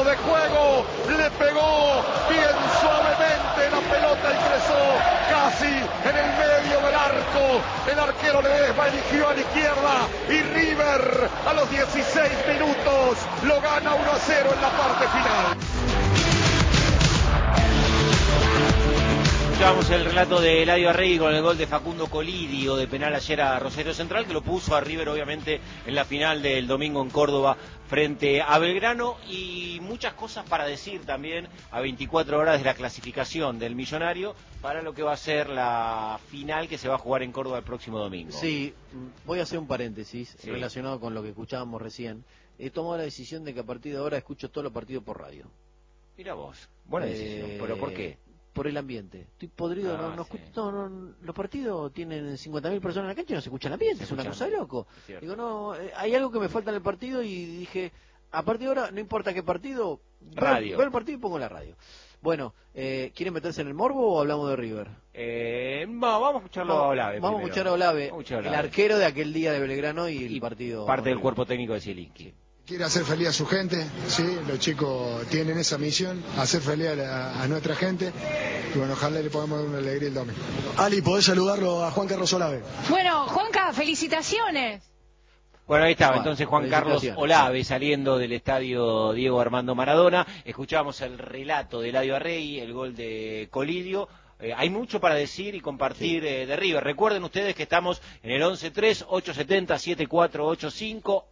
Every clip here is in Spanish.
terreno de juego, le pegó bien suavemente, la pelota ingresó casi en el medio del arco, el arquero Ledesma eligió a la izquierda y River a los 16 minutos lo gana 1-0 en la parte final. Escuchábamos el relato de Eladio Arregui con el gol de Facundo Colidio de penal ayer a Rosario Central, que lo puso a River obviamente en la final del domingo en Córdoba frente a Belgrano, y muchas cosas para decir también a 24 horas de la clasificación del Millonario para lo que va a ser la final que se va a jugar en Córdoba el próximo domingo. Sí, voy a hacer un paréntesis relacionado con lo que escuchábamos recién. He tomado la decisión de que a partir de ahora escucho todos los partidos por radio. Mira vos, buena decisión, pero ¿por qué? Por el ambiente. Estoy podrido, los partidos tienen 50.000 personas en la cancha y no se escucha el ambiente, es una cosa de loco. Digo, no, hay algo que me falta en el partido y dije, a partir de ahora, no importa qué partido, veo el partido y pongo la radio. Bueno, ¿quieren meterse en el morbo o hablamos de River? Vamos a escucharlo a Olave. Vamos a escuchar a Olave, el arquero de aquel día de Belgrano y el partido. Parte del cuerpo técnico de Zielinski. Quiere hacer feliz a su gente, sí, los chicos tienen esa misión, hacer feliz a nuestra gente, y bueno, ojalá le podamos dar una alegría el domingo. Ali, ¿podés saludarlo a Juan Carlos Olave? Bueno, Juanca, felicitaciones. Bueno, ahí estaba entonces Juan Carlos Olave saliendo del estadio Diego Armando Maradona. Escuchábamos el relato de Eladio Arregui, el gol de Colidio. Hay mucho para decir y compartir de River. Recuerden ustedes que estamos en el 11-3-870-7485,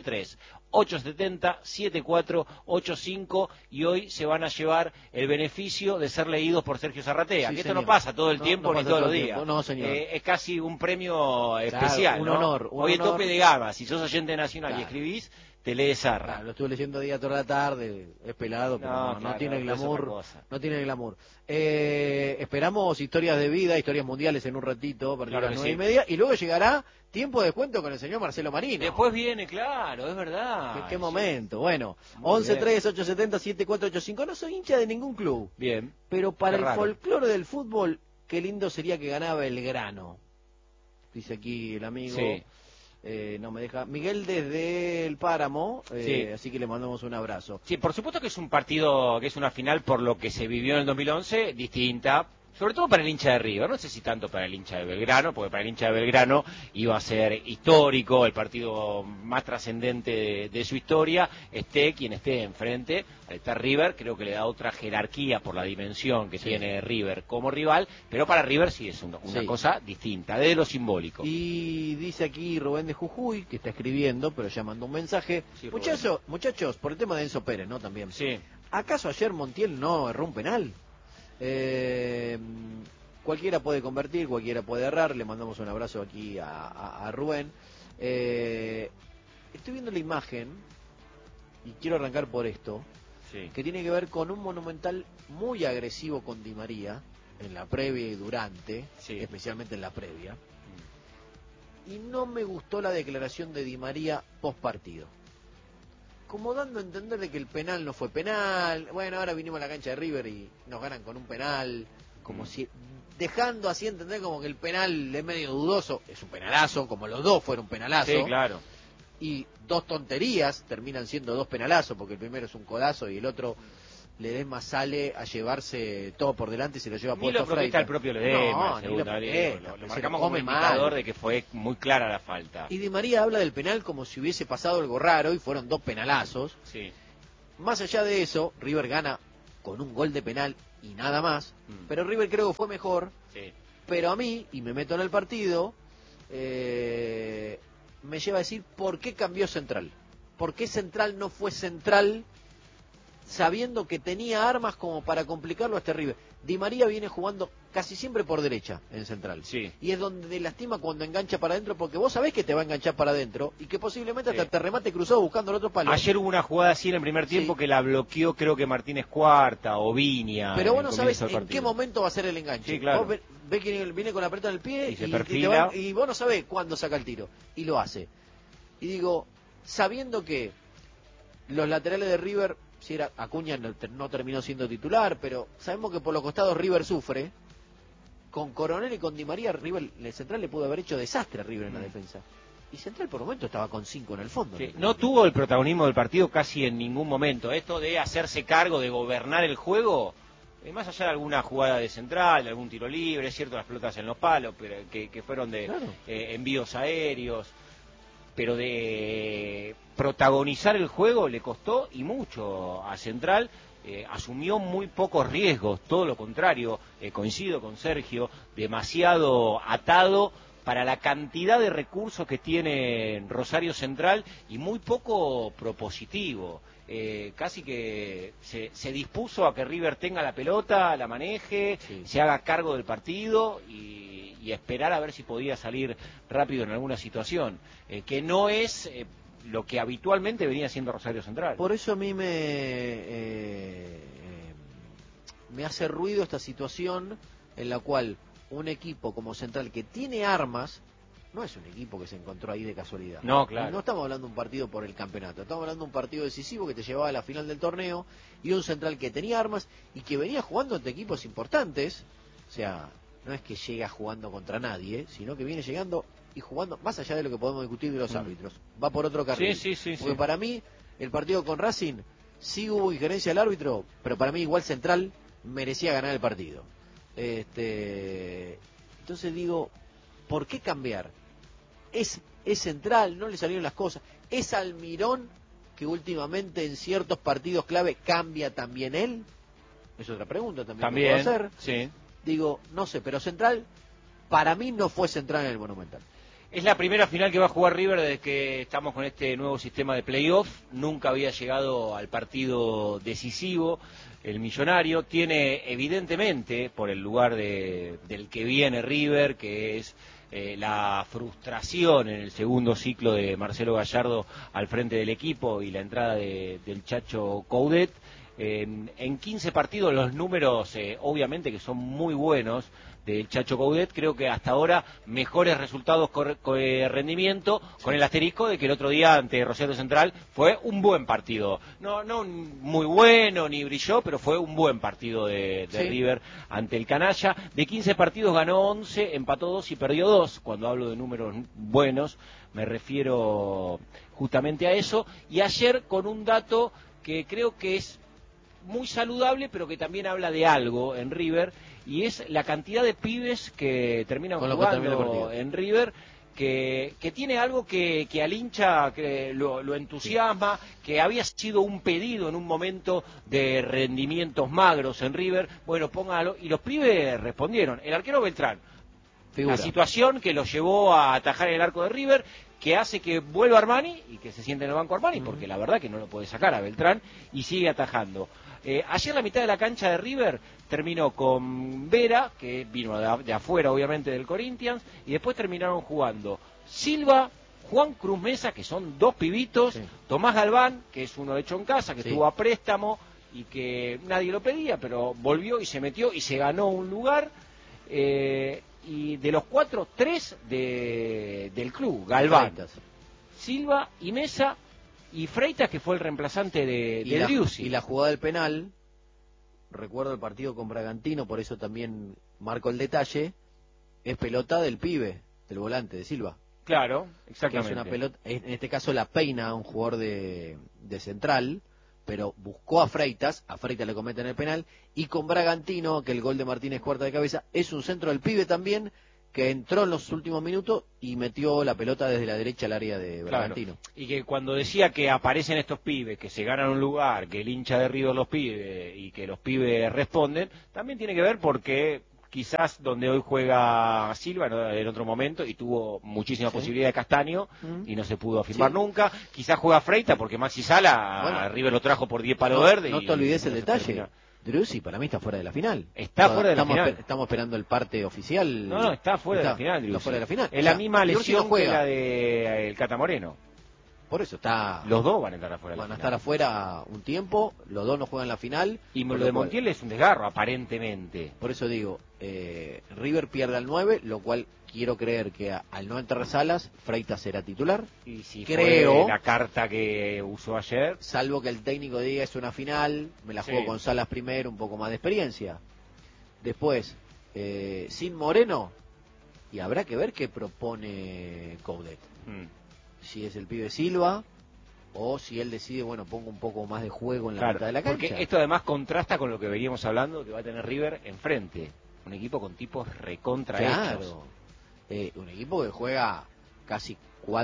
11-3-870-7485, y hoy se van a llevar el beneficio de ser leídos por Sergio Zarratea, que esto no pasa todo el tiempo ni todos los días. No, señor. Es casi un premio especial, un ¿no? honor. Hoy el tope de gama, si sos oyente nacional y escribís, te lee Zarra. Lo estuve leyendo día toda la tarde, es pelado, pero no tiene glamour. No tiene glamour. Esperamos historias de vida, historias mundiales en un ratito, a partir de las 9:30, y luego llegará tiempo de descuento con el señor Marcelo Marino. Después viene, claro, es verdad. ¿Qué momento? Bueno, 11-3-870-7485, no soy hincha de ningún club. Bien. Pero para el folclore del fútbol, qué lindo sería que ganaba Belgrano. Dice aquí el amigo. Sí. No me deja. Miguel desde el Páramo, así que le mandamos un abrazo. Sí, por supuesto que es un partido, que es una final por lo que se vivió en el 2011, distinta, sobre todo para el hincha de River, no sé si tanto para el hincha de Belgrano, porque para el hincha de Belgrano iba a ser histórico, el partido más trascendente de su historia, esté quien esté enfrente. Al estar River, creo que le da otra jerarquía por la dimensión que tiene River como rival, pero para River sí es una cosa distinta, de lo simbólico. Y dice aquí Rubén de Jujuy, que está escribiendo, pero ya mandó un mensaje. Muchachos, por el tema de Enzo Pérez, ¿no? También. Sí. ¿Acaso ayer Montiel no erró un penal? Cualquiera puede convertir, cualquiera puede errar. Le mandamos un abrazo aquí a Rubén. Estoy viendo la imagen y quiero arrancar por esto, que tiene que ver con un Monumental muy agresivo con Di María en la previa y durante, especialmente en la previa. Y no me gustó la declaración de Di María post partido, como dando a entender de que el penal no fue penal. Bueno, ahora vinimos a la cancha de River y nos ganan con un penal, como si dejando así entender como que el penal es medio dudoso. Es un penalazo, como los dos fueron penalazo. Sí, claro. Y dos tonterías terminan siendo dos penalazos, porque el primero es un codazo y el otro, Ledesma sale a llevarse todo por delante y se lo lleva puesto Freire. Ni lo protesta el propio Ledesma. Lo marcamos como indicador de que fue muy clara la falta. Y Di María habla del penal como si hubiese pasado algo raro y fueron dos penalazos. Sí. Más allá de eso, River gana con un gol de penal y nada más, pero River creo que fue mejor. Pero a mí, y me meto en el partido, me lleva a decir por qué cambió Central. ¿Por qué Central no fue Central sabiendo que tenía armas como para complicarlo a este River? Di María viene jugando casi siempre por derecha en Central. Y es donde lastima cuando engancha para adentro, porque vos sabés que te va a enganchar para adentro y que posiblemente hasta te remate cruzado buscando el otro palo. Ayer hubo una jugada así en el primer tiempo que la bloqueó, creo que Martínez Cuarta o Viña. Pero vos no sabés en qué momento va a ser el enganche. Claro. Vos ves que viene con la pelota en el pie y se perfila. Y vos no sabés cuándo saca el tiro. Y lo hace. Y digo, sabiendo que los laterales de River, si era Acuña no terminó siendo titular, pero sabemos que por los costados River sufre. Con Coronel y con Di María, River, el Central le pudo haber hecho desastre a River en la defensa. Y Central por momento estaba con 5 en el fondo. Sí, no tuvo el protagonismo del partido casi en ningún momento. Esto de hacerse cargo, de gobernar el juego, más allá de alguna jugada de Central, de algún tiro libre, es cierto, las pelotas en los palos, pero que fueron de envíos aéreos, pero de protagonizar el juego le costó y mucho a Central. Asumió muy pocos riesgos, todo lo contrario, coincido con Sergio, demasiado atado para la cantidad de recursos que tiene Rosario Central y muy poco propositivo. Casi que se dispuso a que River tenga la pelota, la maneje, se haga cargo del partido y esperar a ver si podía salir rápido en alguna situación, que no es lo que habitualmente venía haciendo Rosario Central. Por eso a mí me hace ruido esta situación en la cual un equipo como Central que tiene armas, no es un equipo que se encontró ahí de casualidad. No, claro. No estamos hablando de un partido por el campeonato, estamos hablando de un partido decisivo que te llevaba a la final del torneo y un Central que tenía armas y que venía jugando ante equipos importantes. O sea, no es que llega jugando contra nadie, sino que viene llegando y jugando, más allá de lo que podemos discutir de los árbitros, va por otro carril. Porque para mí, el partido con Racing, sí hubo injerencia del árbitro, pero para mí igual Central merecía ganar el partido. Entonces digo, ¿por qué cambiar? Es Central, no le salieron las cosas. Es Almirón, que últimamente en ciertos partidos clave cambia también él. Es otra pregunta también que puedo hacer. Sí. Digo, no sé, pero Central, para mí no fue Central en el Monumental. Es la primera final que va a jugar River desde que estamos con este nuevo sistema de playoff. Nunca había llegado al partido decisivo. El Millonario tiene, evidentemente, por el lugar del que viene River, que es la frustración en el segundo ciclo de Marcelo Gallardo al frente del equipo y la entrada del Chacho Coudet. En 15 partidos los números, obviamente que son muy buenos, del Chacho Coudet, creo que hasta ahora mejores resultados rendimiento, con el asterisco de que el otro día ante Rosario Central fue un buen partido, no muy bueno ni brilló, pero fue un buen partido de River ante el Canalla. De 15 partidos ganó 11, empató 2 y perdió 2. Cuando hablo de números buenos me refiero justamente a eso. Y ayer con un dato que creo que es muy saludable, pero que también habla de algo en River, y es la cantidad de pibes que terminan jugando en River, que tiene algo que al hincha que lo entusiasma, que había sido un pedido en un momento de rendimientos magros en River. Bueno, póngalo, y los pibes respondieron. El arquero Beltrán, la situación que lo llevó a atajar el arco de River, que hace que vuelva Armani y que se siente en el banco Armani, porque la verdad que no lo puede sacar a Beltrán, y sigue atajando. Ayer la mitad de la cancha de River terminó con Vera, que vino de afuera obviamente del Corinthians, y después terminaron jugando Silva, Juan Cruz Mesa, que son dos pibitos, Tomás Galván, que es uno hecho en casa, que estuvo a préstamo y que nadie lo pedía, pero volvió y se metió y se ganó un lugar. Y de los 4, 3 del club, Galván, Silva y Mesa, y Freitas, que fue el reemplazante de Driussi. Y la jugada del penal, recuerdo el partido con Bragantino, por eso también marco el detalle, es pelota del pibe, del volante, de Silva. Claro, exactamente. Que es una pelota, en este caso la peina a un jugador de Central, pero buscó a Freitas le cometen el penal, y con Bragantino, que el gol de Martínez Cuarta de cabeza, es un centro del pibe también, que entró en los últimos minutos y metió la pelota desde la derecha al área de Bragantino. Claro. Y que cuando decía que aparecen estos pibes, que se ganan un lugar, que el hincha de River los pide y que los pibes responden, también tiene que ver porque quizás donde hoy juega Silva en otro momento y tuvo muchísima posibilidad de Castaño y no se pudo afirmar nunca. Quizás juega Freitas porque Maxi Sala, River lo trajo por 10 palos verdes. No te olvides el detalle. Driussi para mí está fuera de la final. Está fuera de la final. Estamos esperando el parte oficial. No, está fuera de la final. Está fuera de la final. Es la misma lesión que la de el Cata Moreno. Por eso está. Los dos van a estar afuera. Van a estar afuera un tiempo. Los dos no juegan la final. Y lo de Montiel es un desgarro, aparentemente. Por eso digo, River pierde al 9, lo cual quiero creer que al no entrar Salas, Freitas será titular. Y si creo fue la carta que usó ayer. Salvo que el técnico diga es una final, me la juego con Salas primero, un poco más de experiencia. Después, sin Moreno, y habrá que ver qué propone Coudet. Si es el pibe Silva, o si él decide, bueno, pongo un poco más de juego en la mitad de la cancha. Porque esto además contrasta con lo que veníamos hablando, que va a tener River enfrente. Un equipo con tipos recontrahechos. Un equipo que juega casi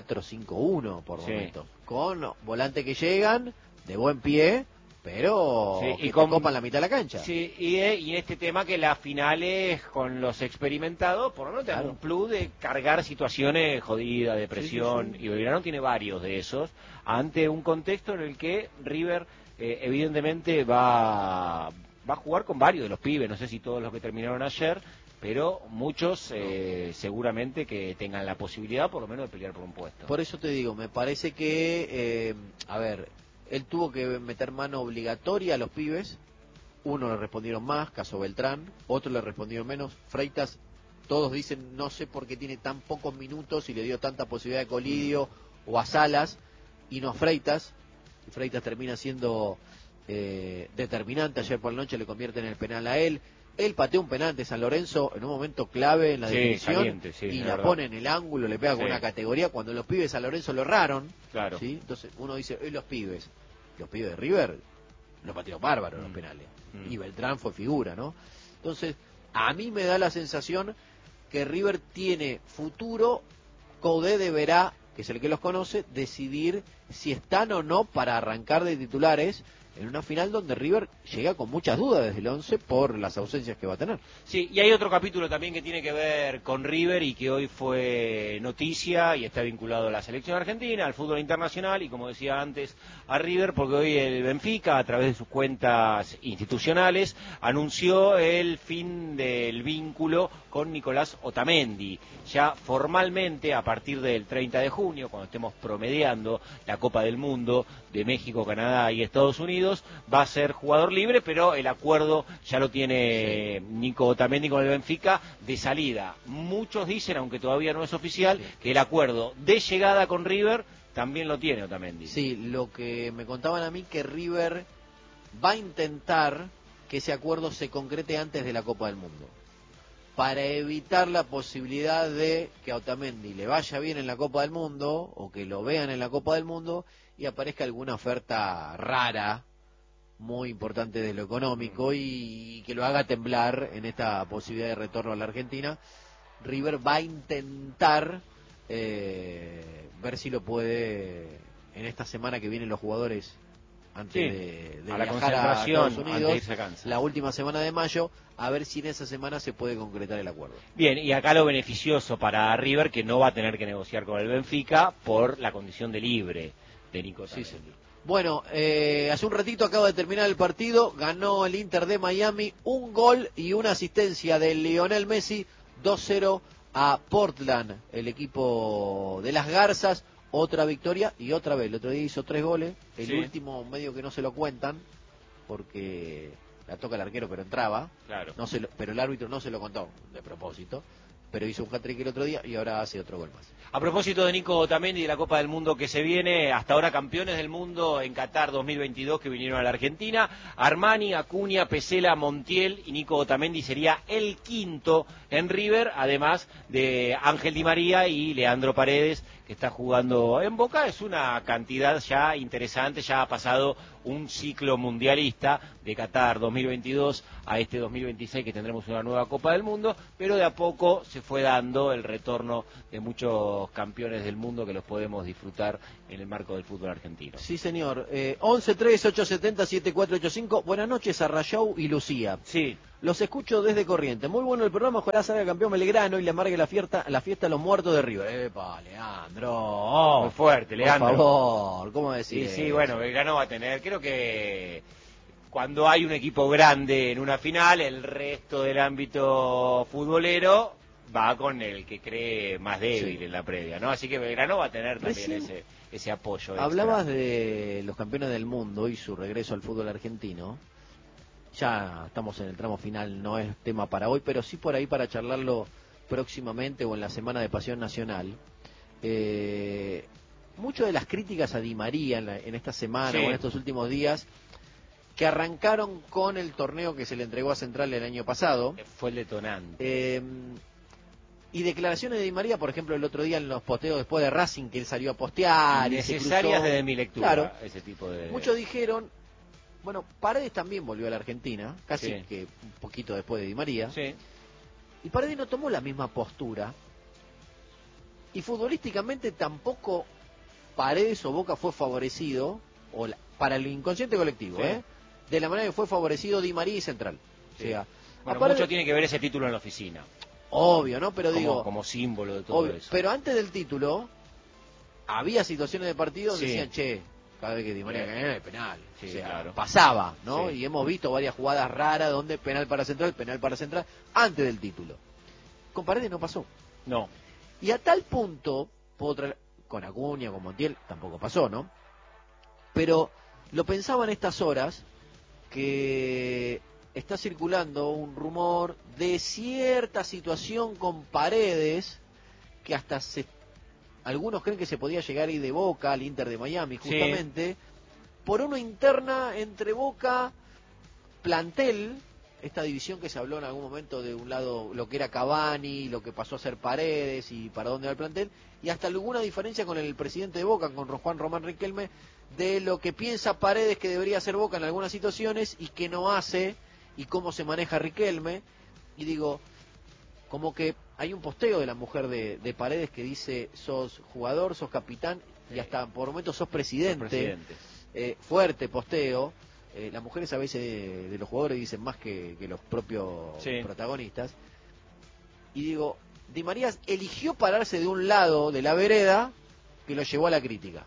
4-5-1 por momentos. Con volantes que llegan de buen pie, pero que copan la mitad de la cancha. Sí, y en este tema que las finales con los experimentados, por lo menos te dan un plus de cargar situaciones jodidas, de presión, y Belgrano tiene varios de esos, ante un contexto en el que River evidentemente va a jugar con varios de los pibes, no sé si todos los que terminaron ayer, pero muchos seguramente que tengan la posibilidad por lo menos de pelear por un puesto. Por eso te digo, me parece que, él tuvo que meter mano obligatoria a los pibes. Uno le respondieron más, caso Beltrán, otro le respondieron menos. Freitas, todos dicen, no sé por qué tiene tan pocos minutos y le dio tanta posibilidad de Colidio o a Salas, y no a Freitas. Y Freitas termina siendo determinante. Ayer por la noche le convierte en el penal a él. Él pateó un penal de San Lorenzo en un momento clave en la definición, caliente, y la pone en el ángulo, le pega con una categoría, cuando los pibes de San Lorenzo lo erraron. Claro. ¿Sí? Entonces uno dice, los pibes de River lo patearon bárbaro los penales. Y Beltrán fue figura, ¿no? Entonces, a mí me da la sensación que River tiene futuro. Coudet deberá, que es el que los conoce, decidir si están o no para arrancar de titulares en una final donde River llega con muchas dudas desde el 11 por las ausencias que va a tener. Sí, y hay otro capítulo también que tiene que ver con River y que hoy fue noticia y está vinculado a la selección argentina, al fútbol internacional y, como decía antes, a River, porque hoy el Benfica, a través de sus cuentas institucionales, anunció el fin del vínculo con Nicolás Otamendi. Ya formalmente, a partir del 30 de junio, cuando estemos promediando la Copa del Mundo de México, Canadá y Estados Unidos, va a ser jugador libre, pero el acuerdo ya lo tiene Nico Otamendi con el Benfica de salida. Muchos dicen, aunque todavía no es oficial, que el acuerdo de llegada con River también lo tiene Otamendi. Sí, lo que me contaban a mí, que River va a intentar que ese acuerdo se concrete antes de la Copa del Mundo, para evitar la posibilidad de que a Otamendi le vaya bien en la Copa del Mundo, o que lo vean en la Copa del Mundo, y aparezca alguna oferta rara, muy importante de lo económico, y que lo haga temblar en esta posibilidad de retorno a la Argentina. River va a intentar ver si lo puede, en esta semana que vienen los jugadores antes de a la viajar a Estados Unidos, la última semana de mayo, a ver si en esa semana se puede concretar el acuerdo. Bien, y acá lo beneficioso para River, que no va a tener que negociar con el Benfica por la condición de libre de Nico Otamendi. Sí, bueno, hace un ratito acaba de terminar el partido, ganó el Inter de Miami, un gol y una asistencia de Lionel Messi, 2-0 a Portland, el equipo de las Garzas. Otra victoria y otra vez, el otro día hizo 3 goles, el último medio que no se lo cuentan, porque la toca el arquero pero entraba, pero el árbitro no se lo contó de propósito, pero hizo un hat-trick el otro día y ahora hace otro gol más. A propósito de Nico Otamendi y de la Copa del Mundo que se viene, hasta ahora campeones del mundo en Qatar 2022 que vinieron a la Argentina, Armani, Acuña, Pesela, Montiel y Nico Otamendi sería el quinto en River, además de Ángel Di María y Leandro Paredes, que está jugando en Boca. Es una cantidad ya interesante, ya ha pasado un ciclo mundialista de Qatar 2022 a este 2026 que tendremos una nueva Copa del Mundo, pero de a poco se fue dando el retorno de muchos campeones del mundo que los podemos disfrutar en el marco del fútbol argentino. Sí, señor. 11-3-870-7485. Buenas noches a Rayou y Lucía. Sí. Los escucho desde Corrientes. Muy bueno el programa. Ojalá salga campeón Belgrano y le amargue la fiesta a los muertos de River. ¡Epa, Leandro! Muy fuerte, Leandro. Por favor, ¿cómo decir? Sí, bueno, Belgrano va a tener, creo que cuando hay un equipo grande en una final, el resto del ámbito futbolero va con el que cree más débil en la previa, ¿no? Así que Belgrano va a tener también ese apoyo extra. Hablabas de los campeones del mundo y su regreso al fútbol argentino. Ya estamos en el tramo final, no es tema para hoy, pero sí por ahí para charlarlo próximamente o en la Semana de Pasión Nacional. Muchas de las críticas a Di María en esta semana o en estos últimos días, que arrancaron con el torneo que se le entregó a Central el año pasado. Fue el detonante. Y declaraciones de Di María, por ejemplo, el otro día en los posteos después de Racing, que él salió a postear. Necesarias desde mi lectura, claro, ese tipo de... Muchos dijeron, bueno, Paredes también volvió a la Argentina, casi que un poquito después de Di María. Sí. Y Paredes no tomó la misma postura. Y futbolísticamente tampoco Paredes o Boca fue favorecido, para el inconsciente colectivo, de la manera que fue favorecido Di María y Central. O sea, bueno, mucho tiene que ver ese título en la oficina. Obvio, ¿no? Pero como símbolo de todo eso. Pero antes del título, había situaciones de partido donde decían, che, cada vez que Di María ganaba el penal. Sí, o sea, claro. pasaba, ¿no? Sí. Y hemos visto varias jugadas raras donde penal para Central, antes del título. Con Paredes no pasó. No. Y a tal punto, con Acuña, con Montiel, tampoco pasó, ¿no? Pero lo pensaba en estas horas, que está circulando un rumor de cierta situación con Paredes, que hasta algunos creen que se podía llegar a ir de Boca al Inter de Miami, justamente, por una interna entre Boca, plantel, esta división que se habló en algún momento de un lado lo que era Cavani, lo que pasó a ser Paredes y para dónde va el plantel, y hasta alguna diferencia con el presidente de Boca, con Juan Román Riquelme, de lo que piensa Paredes que debería hacer Boca en algunas situaciones y que no hace, y cómo se maneja Riquelme. Y digo, como que hay un posteo de la mujer de Paredes que dice, sos jugador, sos capitán, y hasta por momentos sos presidente. Fuerte posteo. Las mujeres a veces de los jugadores dicen más que los propios protagonistas. Y digo, Di María eligió pararse de un lado de la vereda que lo llevó a la crítica.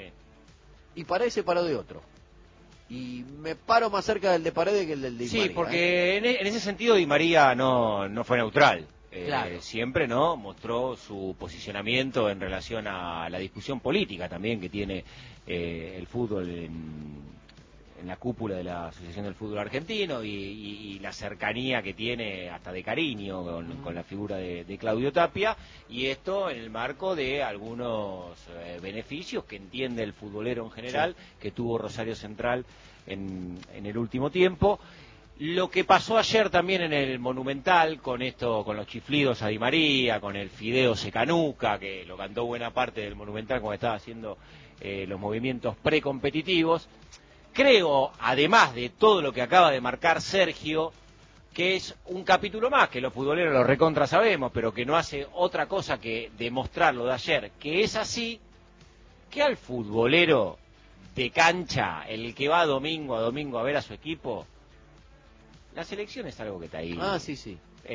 Y Paredes se paró de otro. Y me paro más cerca del de Paredes que el del de Di María. Sí, porque en ese sentido Di María no fue neutral. Claro. Siempre mostró su posicionamiento en relación a la discusión política también que tiene el fútbol en la cúpula de la Asociación del Fútbol Argentino y la cercanía que tiene hasta de cariño con la figura de Claudio Tapia, y esto en el marco de algunos beneficios que entiende el futbolero en general que tuvo Rosario Central en el último tiempo. Lo que pasó ayer también en el Monumental con los chiflidos a Di María, con el Fideo Secanuca, que lo cantó buena parte del Monumental cuando estaba haciendo los movimientos precompetitivos. Creo, además de todo lo que acaba de marcar Sergio, que es un capítulo más, que los futboleros lo recontra sabemos, pero que no hace otra cosa que demostrar lo de ayer, que es así, que al futbolero de cancha, el que va domingo a domingo a ver a su equipo, la selección es algo que está ahí. Sí.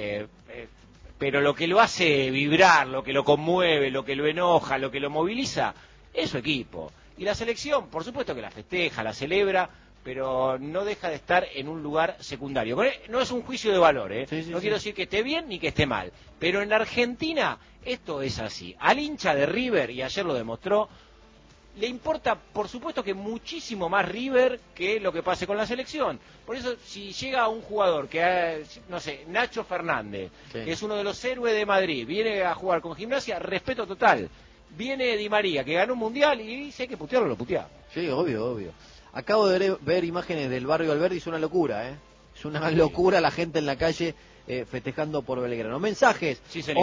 Pero lo que lo hace vibrar, lo que lo conmueve, lo que lo enoja, lo que lo moviliza, es su equipo. Y la selección, por supuesto que la festeja, la celebra, pero no deja de estar en un lugar secundario. No es un juicio de valor, no quiero decir que esté bien ni que esté mal, pero en la Argentina esto es así. Al hincha de River, y ayer lo demostró, le importa, por supuesto, que muchísimo más River que lo que pase con la selección. Por eso, si llega un jugador que, no sé, Nacho Fernández, que es uno de los héroes de Madrid, viene a jugar con Gimnasia, respeto total. Viene Di María, que ganó un mundial, y si hay que putearlo, lo puteamos. Sí, obvio. Acabo de ver imágenes del barrio Alberdi, es una locura, Es una locura la gente en la calle festejando por Belgrano. Mensajes,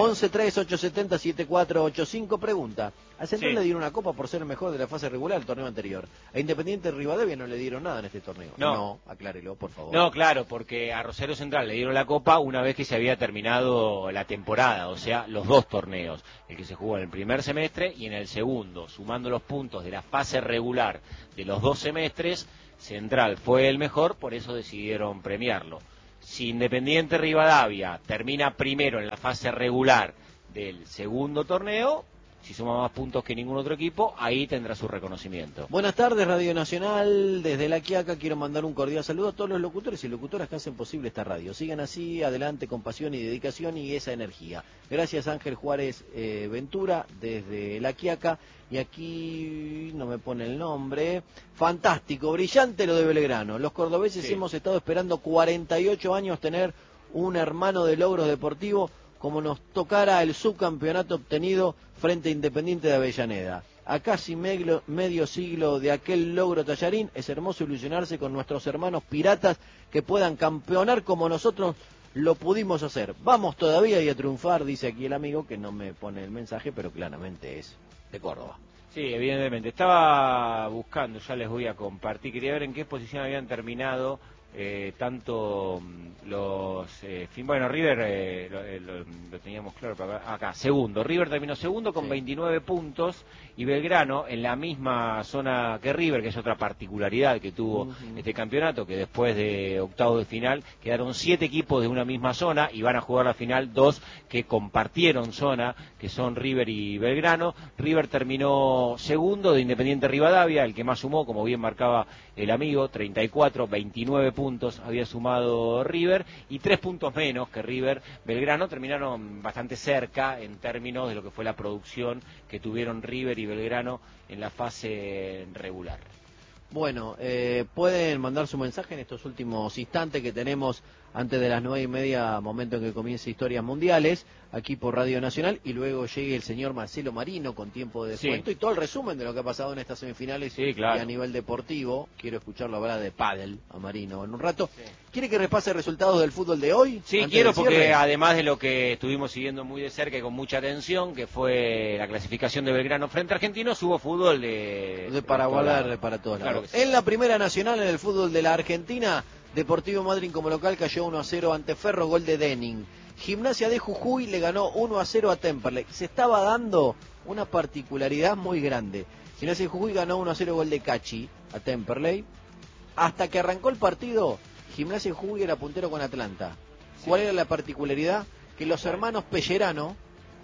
11-3870-7485, pregunta. A Central le dieron una copa por ser el mejor de la fase regular del torneo anterior. A Independiente Rivadavia no le dieron nada en este torneo. No, aclárelo, por favor. No, claro, porque a Rosario Central le dieron la copa una vez que se había terminado la temporada, o sea, los dos torneos. El que se jugó en el primer semestre y en el segundo, sumando los puntos de la fase regular de los dos semestres, Central fue el mejor, por eso decidieron premiarlo. Si Independiente Rivadavia termina primero en la fase regular del segundo torneo, si suma más puntos que ningún otro equipo, ahí tendrá su reconocimiento. Buenas tardes, Radio Nacional. Desde La Quiaca quiero mandar un cordial saludo a todos los locutores y locutoras que hacen posible esta radio. Sigan así, adelante, con pasión y dedicación y esa energía. Gracias, Ángel Juárez Ventura, desde La Quiaca. Y aquí no me pone el nombre. Fantástico, brillante lo de Belgrano. Los cordobeses hemos estado esperando 48 años tener un hermano de logros deportivos como nos tocara el subcampeonato obtenido frente a Independiente de Avellaneda. A casi medio siglo de aquel logro tallarín, es hermoso ilusionarse con nuestros hermanos piratas que puedan campeonar como nosotros lo pudimos hacer. Vamos todavía y a triunfar, dice aquí el amigo, que no me pone el mensaje, pero claramente es de Córdoba. Sí, evidentemente. Estaba buscando, ya les voy a compartir, quería ver en qué posición habían terminado tanto los... bueno, River lo teníamos claro, pero acá, segundo. River terminó segundo con 29 puntos y Belgrano en la misma zona que River, que es otra particularidad que tuvo este campeonato, que después de octavos de final quedaron 7 equipos de una misma zona y van a jugar la final 2 que compartieron zona, que son River y Belgrano. River terminó segundo de Independiente Rivadavia, el que más sumó, como bien marcaba el amigo, 34, 29 puntos había sumado River, y 3 puntos menos que River. Belgrano terminaron bastante cerca en términos de lo que fue la producción que tuvieron River y Belgrano en la fase regular. Bueno, pueden mandar su mensaje en estos últimos instantes que tenemos antes de las 9:30, momento en que comience Historias Mundiales, aquí por Radio Nacional, y luego llegue el señor Marcelo Marino con tiempo de descuento y todo el resumen de lo que ha pasado en estas semifinales y a nivel deportivo. Quiero escucharlo hablar de pádel a Marino en un rato. Sí. ¿Quiere que repase resultados del fútbol de hoy? Sí, quiero, porque además de lo que estuvimos siguiendo muy de cerca y con mucha atención, que fue la clasificación de Belgrano frente a Argentinos, hubo fútbol de para volar para todos lados. Sí. En la primera nacional, en el fútbol de la Argentina, Deportivo Madryn como local cayó 1-0 ante Ferro, gol de Denning. Gimnasia de Jujuy le ganó 1-0 a Temperley. Se estaba dando una particularidad muy grande. Gimnasia de Jujuy ganó 1-0, gol de Cachi a Temperley. Hasta que arrancó el partido, Gimnasia de Jujuy era puntero con Atlanta. ¿Cuál era la particularidad? Que los hermanos Pellerano,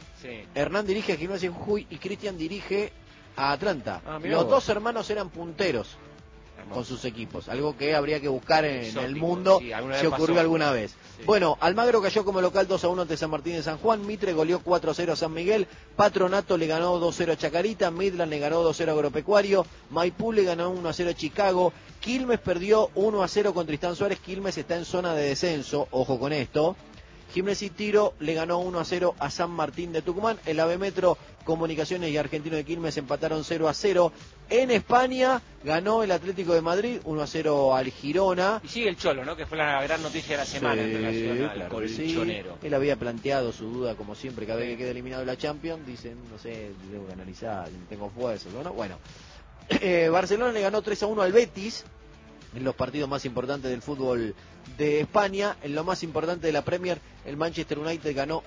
Hernán dirige a Gimnasia de Jujuy y Cristian dirige a Atlanta. Los dos hermanos eran punteros con sus equipos, algo que habría que buscar en el mundo, si ocurrió alguna vez. Sí. Bueno, Almagro cayó como local 2-1 ante San Martín de San Juan, Mitre goleó 4-0 a San Miguel, Patronato le ganó 2-0 a Chacarita, Midland le ganó 2-0 a Agropecuario, Maipú le ganó 1-0 a Chicago, Quilmes perdió 1-0 con Tristán Suárez. Quilmes está en zona de descenso, ojo con esto. Gimnasia y Tiro le ganó 1-0 a San Martín de Tucumán. El AVE Metro, Comunicaciones y Argentino de Quilmes empataron 0-0. En España ganó el Atlético de Madrid 1-0 al Girona. Y sigue el Cholo, ¿no? Que fue la gran noticia de la semana en relación al colchonero. Él había planteado su duda, como siempre, cada vez que queda eliminado de la Champions. Dicen, no sé, debo analizar, tengo fuerza, ¿no? Bueno, Barcelona le ganó 3-1 al Betis en los partidos más importantes del fútbol de España. En lo más importante de la Premier, el Manchester United ganó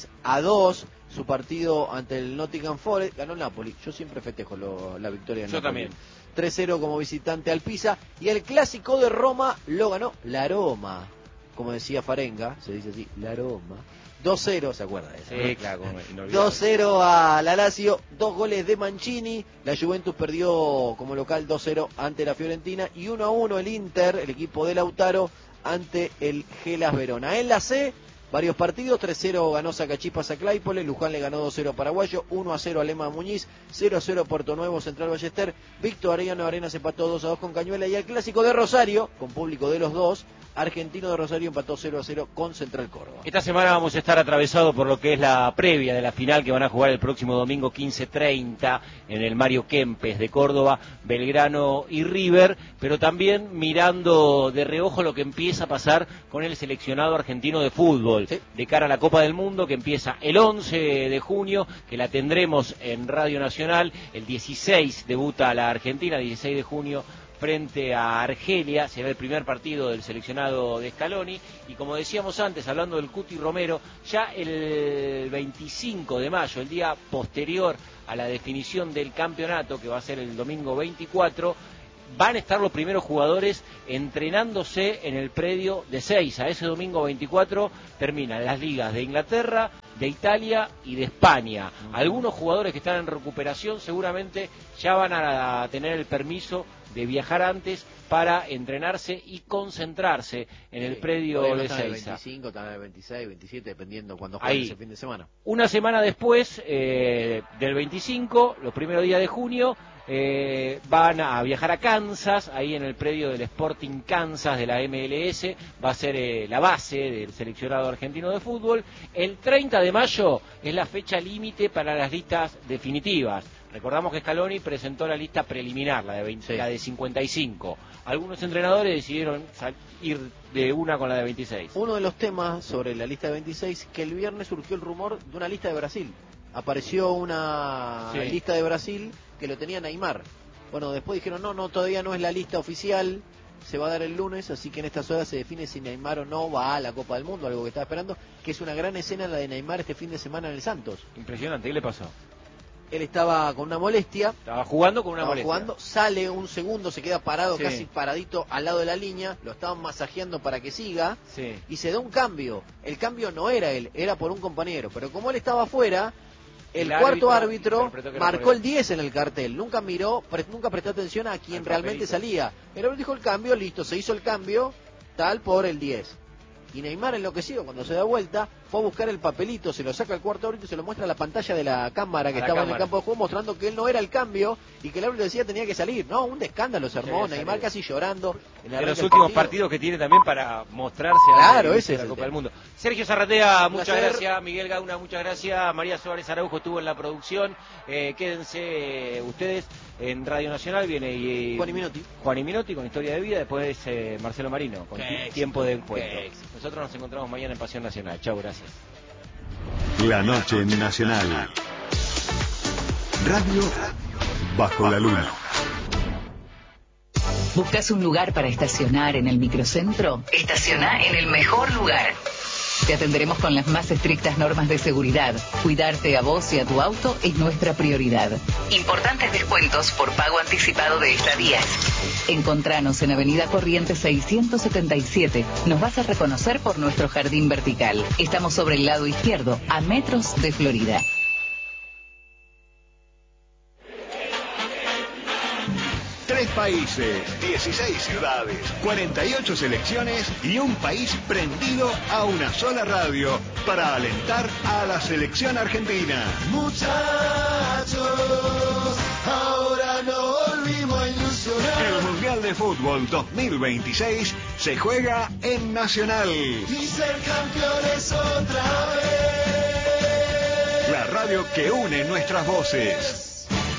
3-2 su partido ante el Nottingham Forest. Ganó el Napoli. Yo siempre festejo la victoria del Napoli. Yo también. 3-0 como visitante al Pisa. Y el clásico de Roma lo ganó la Roma. Como decía Farenga, se dice así, la Roma. 2-0, ¿se acuerda de eso? Sí, ¿no? claro. 2-0 a la Lazio, 2 goles de Mancini. La Juventus perdió como local 2-0 ante la Fiorentina. Y 1-1 el Inter, el equipo de Lautaro, ante el Hellas Verona. En la C, varios partidos. 3-0 ganó Sacachispas a Claypole. Luján le ganó 2-0 a Paraguayo. 1-0 a Lema Muñiz. 0-0 Puerto Nuevo, Central Ballester. Víctor Arellano Arenas empató 2-2 con Cañuela. Y el clásico de Rosario, con público de los dos, Argentino de Rosario empató 0-0 con Central Córdoba. Esta semana vamos a estar atravesados por lo que es la previa de la final que van a jugar el próximo domingo 15:30 en el Mario Kempes de Córdoba, Belgrano y River, pero también mirando de reojo lo que empieza a pasar con el seleccionado argentino de fútbol, de cara a la Copa del Mundo, que empieza el 11 de junio, que la tendremos en Radio Nacional. El 16 debuta la Argentina, 16 de junio, frente a Argelia. Será el primer partido del seleccionado de Scaloni, y como decíamos antes, hablando del Cuti Romero, ya el 25 de mayo, el día posterior a la definición del campeonato, que va a ser el domingo 24, van a estar los primeros jugadores entrenándose en el predio de Seiza. Ese domingo 24 terminan las ligas de Inglaterra, de Italia y de España. Algunos jugadores que están en recuperación seguramente ya van a tener el permiso de viajar antes para entrenarse y concentrarse en el predio de Seiza. El 25, también el 26, 27, dependiendo cuando jueguen ese fin de semana. Una semana después del 25, los primeros días de junio, van a viajar a Kansas, ahí en el predio del Sporting Kansas de la MLS, va a ser la base del seleccionado argentino de fútbol. El 30 de mayo es la fecha límite para las listas definitivas. Recordamos que Scaloni presentó la lista preliminar, la de 55. Algunos entrenadores decidieron ir de una con la de 26. Uno de los temas sobre la lista de 26, que el viernes surgió el rumor de una lista de Brasil. Apareció una lista de Brasil que lo tenía Neymar. Bueno, después dijeron, no, todavía no es la lista oficial, se va a dar el lunes, así que en estas horas se define si Neymar o no va a la Copa del Mundo, algo que estaba esperando, que es una gran escena la de Neymar este fin de semana en el Santos. Impresionante, ¿qué le pasó? Él estaba con una molestia. Estaba jugando con una molestia. Sale un segundo, se queda parado, casi paradito al lado de la línea, lo estaban masajeando para que siga, y se da un cambio. El cambio no era él, era por un compañero, pero como él estaba afuera, el cuarto árbitro marcó el 10 en el cartel, nunca prestó atención a quien realmente salía. Pero él dijo el cambio, listo, se hizo el cambio, tal por el 10. Y Neymar enloquecido, cuando se da vuelta, fue a buscar el papelito, se lo saca al cuarto árbitro y se lo muestra a la pantalla de la cámara que estaba en el campo de juego, mostrando que él no era el cambio y que el árbitro decía tenía que salir. No, un escándalo se armó, Neymar casi llorando. De los últimos partidos que tiene también para mostrarse a la Copa del Mundo. Sergio Zarratea, muchas gracias. Miguel Gauna, muchas gracias. María Suárez Araujo estuvo en la producción. Quédense ustedes en Radio Nacional. Viene Juan y Minotti con Historia de Vida. Después Marcelo Marino con Tiempo de Encuentro. Nosotros nos encontramos mañana en Pasión Nacional. Chau, gracias. La noche en Nacional. Radio bajo la luna. ¿Buscas un lugar para estacionar en el microcentro? Estaciona en el mejor lugar. Te atenderemos con las más estrictas normas de seguridad. Cuidarte a vos y a tu auto es nuestra prioridad. Importantes descuentos por pago anticipado de estadías. Encontranos en Avenida Corrientes 677. Nos vas a reconocer por nuestro jardín vertical. Estamos sobre el lado izquierdo, a metros de Florida. Tres países, 16 ciudades, 48 selecciones y un país prendido a una sola radio para alentar a la selección argentina. Muchachos, ahora no volvimos a ilusionar. El Mundial de Fútbol 2026 se juega en Nacional. Y ser campeones otra vez. La radio que une nuestras voces.